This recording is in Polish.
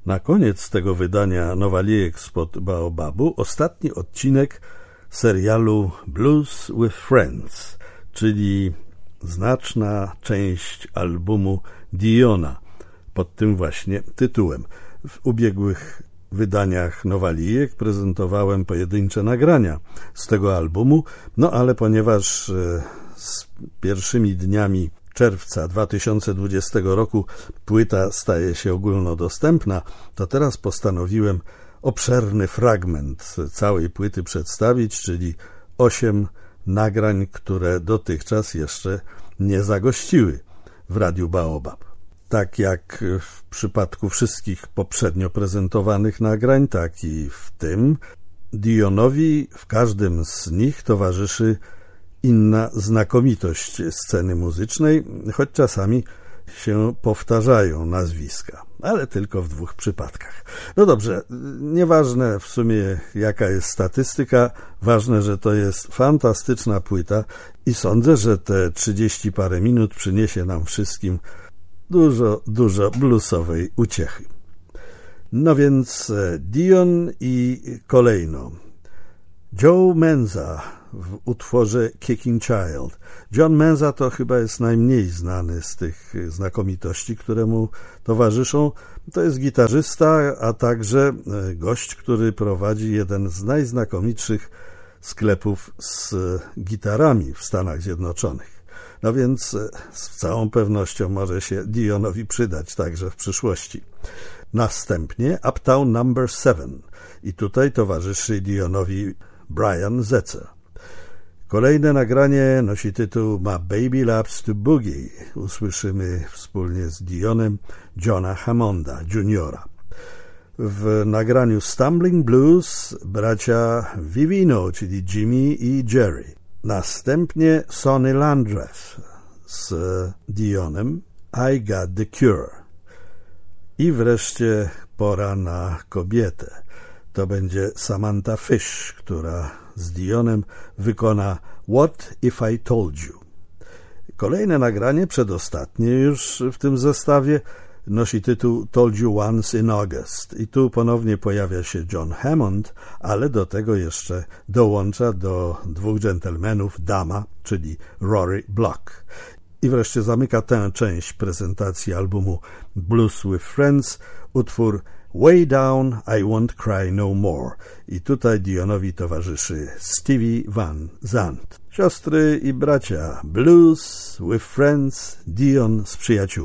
Na koniec tego wydania Nowalijek spod Baobabu ostatni odcinek serialu Blues with Friends, czyli znaczna część albumu Diona pod tym właśnie tytułem. W ubiegłych wydaniach Nowalijek prezentowałem pojedyncze nagrania z tego albumu, no ale ponieważ z pierwszymi dniami czerwca 2020 roku płyta staje się ogólnodostępna, to teraz postanowiłem obszerny fragment całej płyty przedstawić, czyli 8 nagrań, które dotychczas jeszcze nie zagościły w Radiu Baobab. Tak jak w przypadku wszystkich poprzednio prezentowanych nagrań, tak i w tym Dionowi w każdym z nich towarzyszy inna znakomitość sceny muzycznej, choć czasami się powtarzają nazwiska, ale tylko w 2 przypadkach. No dobrze, nieważne w sumie jaka jest statystyka, ważne, że to jest fantastyczna płyta i sądzę, że te 30 parę minut przyniesie nam wszystkim dużo bluesowej uciechy. No więc Dion i kolejno Joe Menza w utworze Kicking Child. John Menza to chyba jest najmniej znany z tych znakomitości, które mu towarzyszą. To jest gitarzysta, a także gość, który prowadzi jeden z najznakomitszych sklepów z gitarami w Stanach Zjednoczonych. No więc z całą pewnością może się Dionowi przydać także w przyszłości. Następnie Uptown No. 7 i tutaj towarzyszy Dionowi Brian Setzer. Kolejne nagranie nosi tytuł My Baby Loves to Boogie. Usłyszymy wspólnie z Dionem Johna Hammonda Jr. W nagraniu Stumbling Blues bracia Vivino, czyli Jimmy i Jerry. Następnie Sonny Landreth z Dionem I Got the Cure. I wreszcie pora na kobietę. To będzie Samantha Fish, która z Dionem wykona What If I Told You. Kolejne nagranie, przedostatnie już w tym zestawie, nosi tytuł Told You Once in August. I tu ponownie pojawia się John Hammond, ale do tego jeszcze dołącza do 2 dżentelmenów dama, czyli Rory Block. I wreszcie zamyka tę część prezentacji albumu Blues with Friends utwór Way Down, I Won't Cry No More. I tutaj Dionowi towarzyszy Stevie Van Zandt. Siostry i bracia, Blues with Friends, Dion z przyjaciółmi.